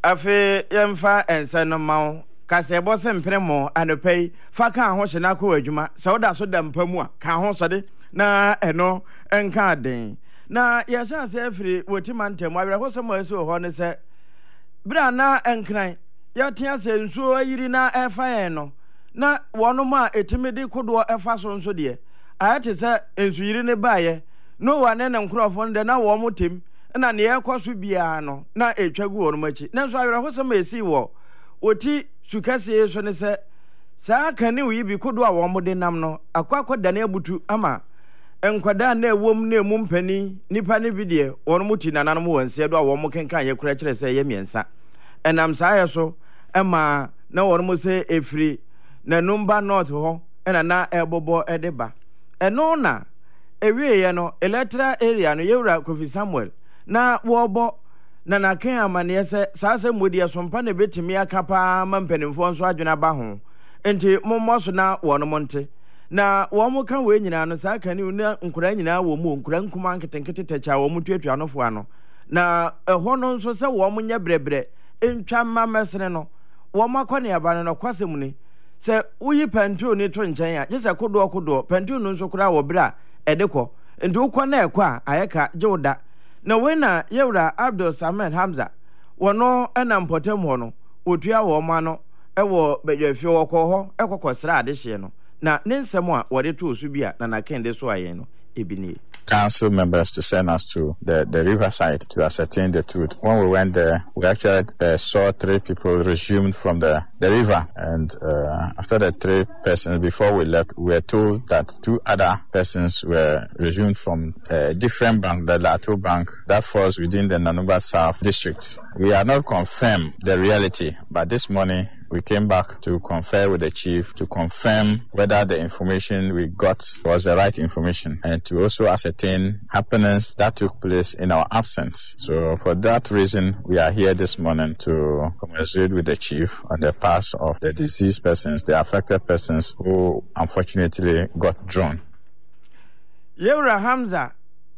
Afe yemfa ense no mawo kase ebo se mpremo anopei fa kan ho hye na ko adwuma sauda so da mpamu a kan ho so de na eno enka den na yesa se afiri wotimantem awere ho so mo esi ho ne se bra na enkran yatia se nsuo ayiri na efa yen no na wono ma etimidi kodo efa so nso de ayate se ensuyiri ne baaye no wane na nkrofo de na wo motem na ne yekoso bia no na etwagu wono machi na so awere ho so ma esi wo oti sukase so ne se saa kane wi bi kodo a wo mo de nam no akwakoda na abutu ama enkwada na ewom na emu mpani nipa ne bi de wono muti nananom wonse do a wo mo kenkan ye kura kire se ye miensa enam saa ye so ema na wono mo se efri na numba north ho ena na ebobo edeba eno na ewie ye no electoral area no yewura Kofi Samuel na wobo na naken amane se saa se modi asompa na betimi akapa mampanimfo nso adwena ba ho enti mommo so na wono monte na wo mo kan we nyina no saa kan ni nkura nyina wo mu nkura nkuma nketenkete tacha wo mu tuatua no fo ano na eho no nso se wo mo nya brebre entwa mamesene no wo makone aba no kwasem ni se uyi pantu ni to nchen ya je se kodo pantu no nso kura wo bra edekọ enti ukọ na ekọ a ayeka jewda na we na yewra Abdul Samed Hamza wono enampotem ho no otua wo ma no ewo bedwafi wo kọ ho ekokosra ade hye no na nensem a wode to osu bia na nakende so ayen no ebini council members to send us to the riverside to ascertain the truth. When we went there, we actually saw 3 people resumed from the river. And after the 3 persons, before we left, we were told that 2 other persons were resumed from a different bank, the Lato Bank, that falls within the Nanumba South district. We are not confirmed the reality, but this morning, we came back to confer with the chief to confirm whether the information we got was the right information and to also ascertain happenings that took place in our absence. So for that reason, we are here this morning to communicate with the chief on the path of the deceased persons, the affected persons who unfortunately got drawn. Yewra Hamza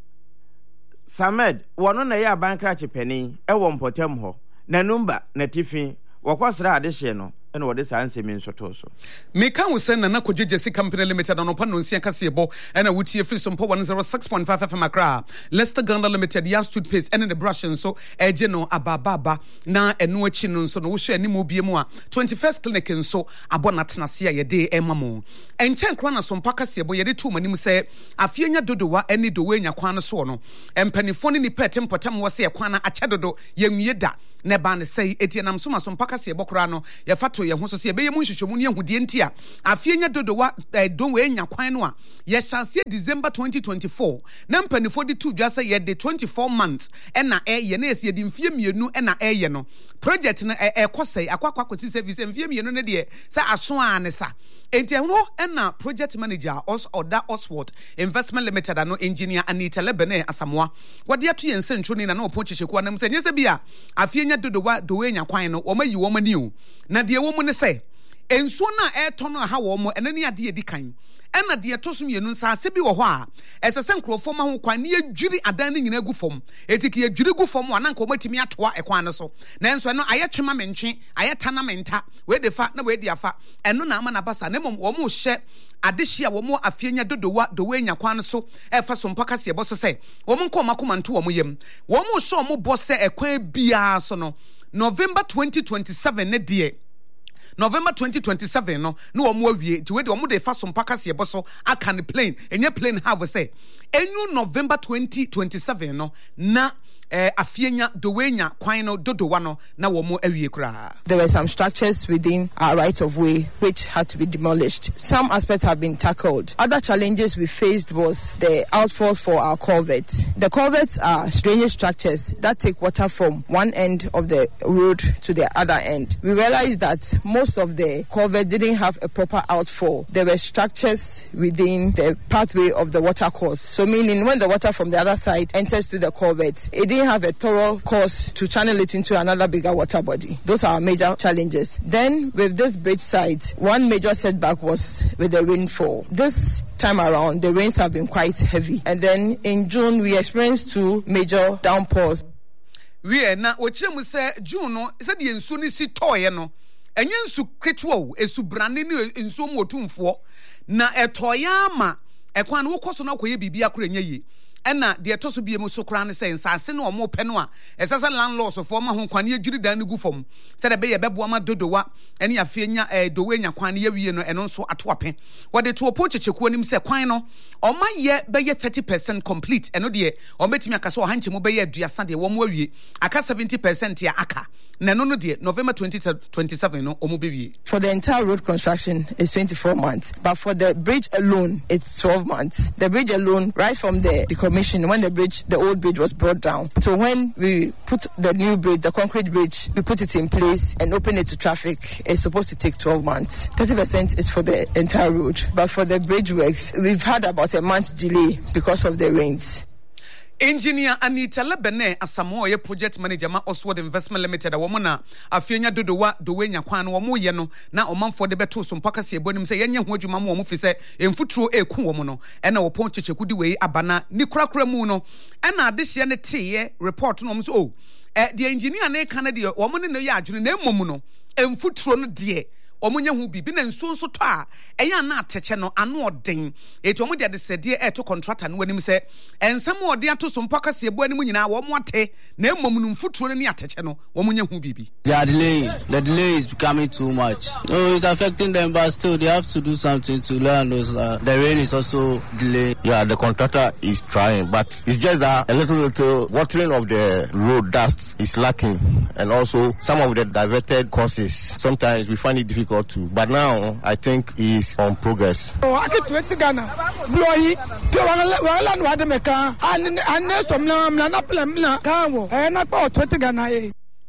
Samed, wano na ya bankrachi penny, ewo mpotem ho, na numba na tifi, wakwasra adehye no ene wode saa nsemi nsoto so meka wo sen na Kodwejesi Company Limited no pa no nsia kasebo ena wutie free so mpo 106.5 FM Accra Leicester Ghana Limited ya toothpaste ene the brush nso eje no abababa na eno achi no nso no wo hwe anim obie mu a 21st clinic nso abona tenase a yede emamo enchen kra na so mpa kasebo yede tu manim se afienya dodowa ene dowe nya kwan so no empanifo ne ni petem potem wo se kwan na acha dodo yenwie da ne ba ne sei etienam so maso mpa kasebo kra no ye fato ye ho so se be ye mu nhwehwemu ne ehudie ntia afienya dodowa dowe nya kwan no a ye chance December 2024 na mpanifo de tu dwa se ye de 24 months ena ye na esi de mfie mienu ena ye no project no ekosei akwakwakоси service mfie mienu ne de se aso anesa enti no ena project manager Oda Oswald Investment Limited ano engineer Anita Lebene Asamoah wade ato ye nsentro ni na opochechekwa nam se nyese bia afienya dodowa dowe nya kwan no omayi wo mani o na de wo mu ne se ensuo na eto no ha wo mo ene ne ade edi kan ena de etosom yenu nsa se bi wo ho a esese nkrofo ma ho kwan ne adwiri adan ne nyina gu fom etiki adwiri gu fom wa nanka omatimi atoa ekwan no so na enso eno aye twema mentwe aye tana menta we de fa na we de afa eno na ama na basa na mom wo mo hye adehia wo mo afienya dodowa dowe nya kwan so efa so mpaka se ebo so se wo mo nkoma komanto wo mo yem wo mo so mo bo se ekwan bia so no November 2027 ne de November 2027 no wo mo awie ti we de wo mo de fa so mpaka se ebo so aka ne plane enye plane have say enu November 2027 no na afienya dowenya kwan no dodowa no na wo mo awie kura. There were some structures within our right of way which had to be demolished. Some aspects have been tackled. Other challenges we faced was the outfalls for our culverts. The culverts are drainage structures that take water from one end of the road to the other end. We realized that most of the culverts didn't have a proper outfall. There were structures within the pathway of the water course. So meaning when the water from the other side enters to the culverts, it didn't have a thorough course to channel it into another bigger water body. Those are our major challenges. Then with this bridge site, one major setback was with the rainfall. This time around, the rains have been quite heavy. And then in June, we experienced 2 major downpours. we na ochire mu se June no se de ensu ni si toye no enye nsu ketwa o esu brane ni ensu mu otumfo na etoya ama ekwan wo koso na koye bibia kora nya yi ena de etoso bie mu so kora ne se nsase na omo pe no a esasa landlords fo ma ho kwane agiri dan ne gu fom se de be ye bebo ama dodowa ene afie nya dowe nya kwane ye wie no eno nso atoape wode to opo chechekuo nim se kwan no oma ye be ye 30% complete eno de o betimi aka so o hanche mu be ye aduasa de wo mo awie aka 70% ya aka na no no de November 2027 no omo be wie. For the entire road construction is 24 months, but for the bridge alone it's 12 months. The bridge alone, right from the commission, when the old bridge was brought down. So when we put the new bridge, the concrete bridge, we put it in place and open it to traffic, it's supposed to take 12 months. 30% is for the entire road. But for the bridge works, we've had about a month delay because of the rains. Engineer Anita Lebene Asamoah ye project manager ma Oswald Investment Limited a woman na afienya dodowa dowenya kwan wo mo ye no na omanfo de beto so mpaka se ebonim se yenye ho adwuma mo fi se emfuturo eku wo mo no ena wo pon chechekudi we abana ni kurakura mu no ena adehye ne teye report no so oh the engineer na kan de wo mo ne no ye adwene na emom no emfuturo no de omunye hu bibi na nso to a eya na ateche no ano odin eti omu de sede e to contractor no anim se ensam ode ato so mpaka se ebu anim nyina wo mo ate na emom no mfuturo ni ateche no omunye hu bibi. The delay is becoming too much. No, it's affecting them, but still they have to do something to learn those. The rain is also delayed. Yeah, the contractor is trying, but it's just that a little watering of the road dust is lacking, and also some of the diverted courses. Sometimes we find it difficult to, but now I think is on progress. Oh, I get 20 Ghana. Blowy, Piwala, Wadameka, and Nestom Napla, Kawo, and about 20 Ghana.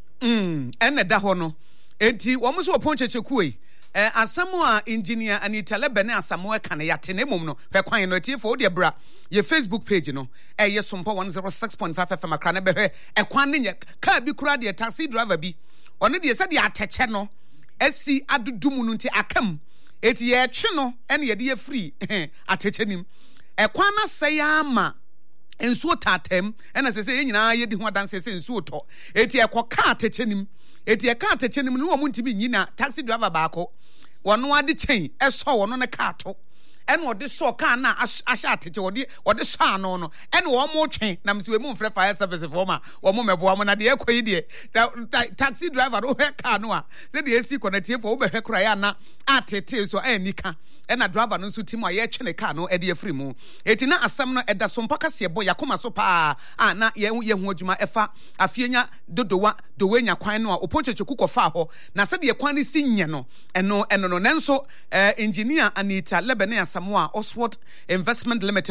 And the Dahono. Eti, almost a punch at your kui. Asamoah engineer Anita Lebene Asamoah Kanayate Nemum no, per quine no tea for dear bra. Your Facebook page, you know. Yes, some 106.5 FM Macrana Behe, a quaninia, can't be crowded, a taxi driver be. Only the said the atachano. SC adudumununti akam eti ye chino ene ye de free atechenim e kwana sayama ensuo tatem ena sese ye nyina ye di ho adanse se ensuo to eti e koka atechenim eti e ka atechenim no wo ntimi nyina taxi driver baako wono ade chen e so wono ne ka to ene ode so ka na ahya ateche ode so ano no ene wo mo twen na mse we mu mfre fire service for ma wo mo mebo mo na de ekoyi de taxi driver do he ka no a se de esi connect for wo be hwe kura ya na atete so anika ena driver no nso timo aye twe ne ka no e de afri mu eti na asam no eda so mpaka se ebo yakoma so pa na ye hu adwuma efa afienya dowenya kwan no a oponchechku kofa ho na se de kwan ni si nye no eno no nenso engineer Anita Lebene Asamoah Oswald Investment Limited